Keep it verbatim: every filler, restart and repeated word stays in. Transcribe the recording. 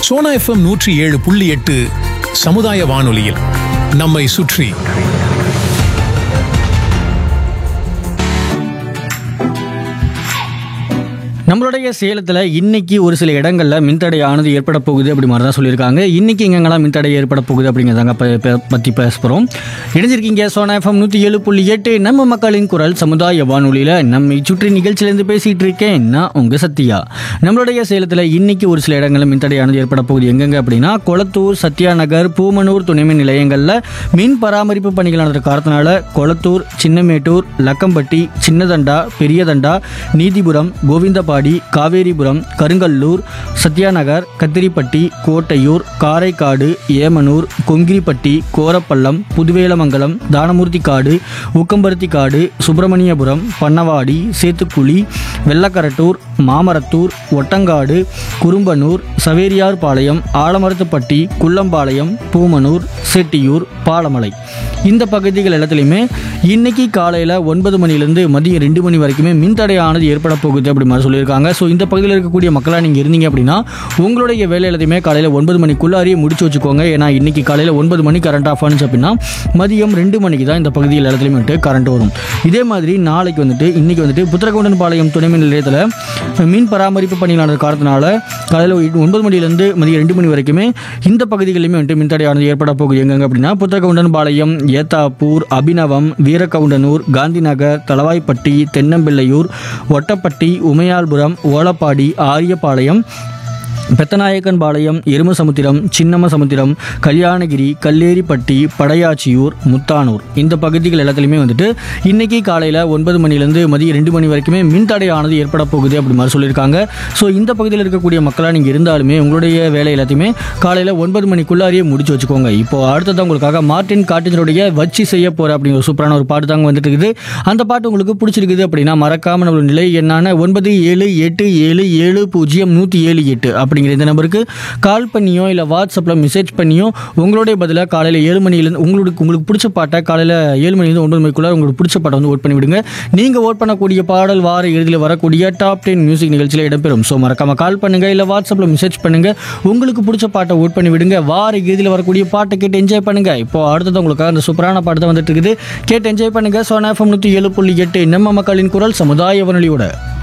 Sona FM நூற்றி ஏழு புள்ளி எட்டு சமுதாய வானொலியில் நம்மை சுற்றி. நம்மளுடைய சேலத்தில் இன்னைக்கு ஒரு சில இடங்களில் மின்தடை ஆனது ஏற்பட போகுது அப்படி மாதிரி தான் சொல்லியிருக்காங்க. இன்னைக்கு எங்கெங்கெல்லாம் மின்தடை ஏற்பட போகுது அப்படிங்கிறதாங்க பற்றி பேச போகிறோம். இணைஞ்சிருக்கீங்க சோனா எஃப்எம் நூற்றி ஏழு புள்ளி எட்டு நம்ம மக்களின் குரல் சமுதாய வானொலியில் நம்மை சுற்றி நிகழ்ச்சியிலேருந்து பேசிகிட்டு இருக்கேன் நான் உங்கள் சத்யா. நம்மளுடைய சேலத்தில் இன்னைக்கு ஒரு சில இடங்களில் மின்தடையானது ஏற்பட போகுது. எங்கெங்க அப்படின்னா கொளத்தூர், சத்யா நகர், பூமனூர் துணைமின் நிலையங்களில் மின் பராமரிப்பு பணிகள் நடந்த காரணத்தினால கொளத்தூர், சின்னமேட்டூர், லக்கம்பட்டி, சின்னதண்டா, பெரியதண்டா, நீதிபுரம், கோவிந்தபாடி, காவேரிபுரம், கருங்கல்லூர், சத்யாநகர், கத்திரிப்பட்டி, கோட்டையூர், காரைக்காடு, ஏமனூர், கொங்கிரிப்பட்டி, கோரப்பள்ளம், புதுவேலமங்கலம், தானமூர்த்தி காடு, ஊக்கம்பருத்தி காடு, சுப்பிரமணியபுரம், பன்னவாடி, சேத்துக்குழி, வெள்ளக்கரட்டூர், மாமரத்தூர், ஒட்டங்காடு, குறும்பனூர், சவேரியார் பாளையம், ஆலமரத்துப்பட்டி, குள்ளம்பாளையம், பூமனூர், செட்டியூர், பாலமலை இந்த பகுதிகள் எல்லாத்துலேயுமே இன்னைக்கு காலையில் ஒன்பது மணிலேருந்து மதியம் ரெண்டு மணி வரைக்குமே மின்தடையானது ஏற்பட போகுது அப்படி மாதிரி சொல்லியிருக்காங்க. ஸோ இந்த பகுதியில் இருக்கக்கூடிய மக்களாக நீங்கள் இருந்தீங்க அப்படின்னா உங்களுடைய வேலை எல்லாத்தையுமே காலையில் ஒன்பது மணிக்குள்ளாரியே முடிச்சு வச்சுக்கோங்க. ஏன்னா இன்னைக்கு காலையில் ஒன்பது மணி கரண்ட் ஆஃப் ஆனிச்சு அப்படின்னா மதியம் ரெண்டு மணிக்கு தான் இந்த பகுதியில் எல்லாத்துலேயுமே வந்துட்டு கரண்ட் வரும். இதே மாதிரி நாளைக்கு வந்துட்டு இன்னைக்கு வந்துட்டு புத்திரகவுண்டன் பாளையம் துணைமின் நிலையத்தில் மின் பராமரிப்பு பணிகளான காரணத்தினால காலையில் ஒன்பது மணிலேருந்து மதியம் ரெண்டு மணி வரைக்குமே இந்த பகுதிகளிலுமே வந்துட்டு மின்தடையானது ஏற்பட போகுது. எங்கெங்க அப்படின்னா புத்திரகவுண்டன் பாளையம், ஏத்தாப்பூர், அபிநவம், வீரகவுண்டனூர், காந்திநகர், தளவாய்ப்பட்டி, தென்னம்பிள்ளையூர், ஒட்டப்பட்டி, உமையால்புரம், ஓலப்பாடி, ஆரியபாளையம், பெத்தநாயக்கன் பாளையம், எருமசமுத்திரம், சின்னமசமுத்திரம், கல்யாணகிரி, கல்லேரிப்பட்டி, படையாச்சியூர், முத்தானூர் இந்த பகுதிகள் எல்லாத்துலேயுமே வந்துட்டு இன்னைக்கு காலையில் ஒன்பது மணிலேருந்து மதியம் ரெண்டு மணி வரைக்குமே மின்தடையானது ஏற்பட போகுது அப்படி மாதிரி சொல்லியிருக்காங்க. ஸோ இந்த பகுதியில் இருக்கக்கூடிய மக்களாக நீங்கள் இருந்தாலுமே உங்களுடைய வேலை எல்லாத்தையுமே காலையில் ஒன்பது மணிக்குள்ளாரியே முடிச்சு வச்சுக்கோங்க. இப்போ அடுத்ததான் உங்களுக்காக மார்டின் காட்டினுடைய வச்சு செய்ய போகிற அப்படிங்கிற ஒரு சூப்பரான ஒரு பாட்டு தாங்க வந்துட்டு இருக்குது. அந்த பாட்டு உங்களுக்கு பிடிச்சிருக்குது அப்படின்னா மறக்காமல் நம்மளோட நிலை என்னான ஒன்பது ஏழு எட்டு ஏழு ஏழு பூஜ்ஜியம் நூற்றி ஏழு எட்டு அப்படிங்கிற இந்த நம்பருக்கு கால் பண்ணியோ இல்லை வாட்ஸ்அப்பில் மெசேஜ் பண்ணியோ உங்களுடைய பதிலாக காலையில் ஏழு மணிலேருந்து உங்களுக்கு உங்களுக்கு பிடிச்ச பாட்டை காலையில் ஏழு மணிலேருந்து ஒன்பது மணிக்குள்ள உங்களுக்கு பிடிச்ச பாட்டை வந்து ஓட் பண்ணி விடுங்க. நீங்கள் ஓட் பண்ணக்கூடிய பாடல் வார இறுதியில் வரக்கூடிய டாப் டென் மியூசிக் நிகழ்ச்சியில் இடம்பெறும். ஸோ மறக்காமல் கால் பண்ணுங்கள் இல்லை வாட்ஸ்அப்பில் மெசேஜ் பண்ணுங்கள். உங்களுக்கு பிடிச்ச பாட்டை ஓட் பண்ணி விடுங்க. வார இறுதியில் வரக்கூடிய பாட்டை கேட்டு என்ஜாய் பண்ணுங்கள். இப்போ அடுத்தது உங்களுக்காக அந்த சூப்பரான பாட்டு தான் வந்துட்டு இருக்குது. கேட்டு என்ஜாய் பண்ணுங்கள். சோனா எஃப்எம் நூற்றி ஏழு புள்ளி எட்டு நம்ம மக்களின் குரல் சமுதாய வானொலியோட